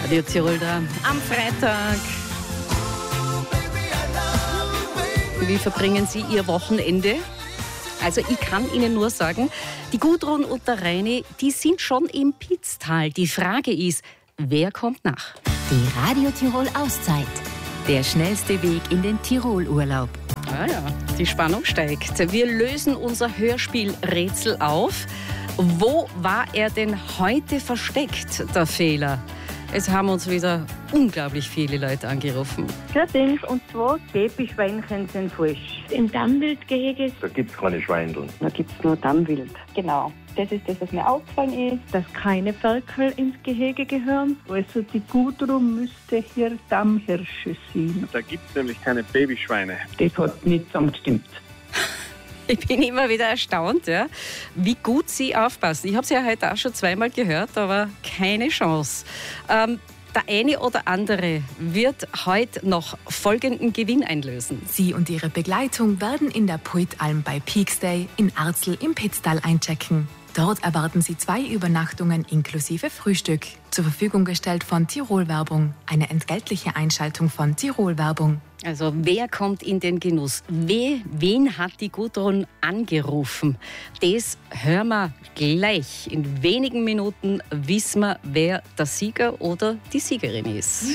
Radio Tirol da am Freitag. Wie verbringen Sie Ihr Wochenende? Also ich kann Ihnen nur sagen, die Gudrun und der Reini, die sind schon im Pitztal. Die Frage ist, wer kommt nach? Die Radio Tirol Auszeit. Der schnellste Weg in den Tirol-Urlaub. Ah ja, die Spannung steigt. Wir lösen unser Hörspielrätsel auf. Wo war er denn heute versteckt, der Fehler? Es haben uns wieder unglaublich viele Leute angerufen. Allerdings, und zwar Babyschweinchen sind falsch. Im Dammwildgehege. Da gibt es keine Schweindeln. Da gibt es nur Dammwild. Genau. Das ist das, was mir aufgefallen ist. Dass keine Ferkel ins Gehege gehören. Also die Gudrun müsste hier Dammhirsche sein. Da gibt es nämlich keine Babyschweine. Das hat nicht zusammengestimmt. Ich bin immer wieder erstaunt, ja, wie gut Sie aufpassen. Ich habe Sie ja heute auch schon zweimal gehört, aber keine Chance. Der eine oder andere wird heute noch folgenden Gewinn einlösen. Sie und Ihre Begleitung werden in der Puitalm bei Peaksday in Arzl im Pitztal einchecken. Dort erwarten Sie 2 Übernachtungen inklusive Frühstück. Zur Verfügung gestellt von Tirol Werbung. Eine entgeltliche Einschaltung von Tirol Werbung. Also wer kommt in den Genuss? Wen hat die Gudrun angerufen? Das hören wir gleich. In wenigen Minuten wissen wir, wer der Sieger oder die Siegerin ist.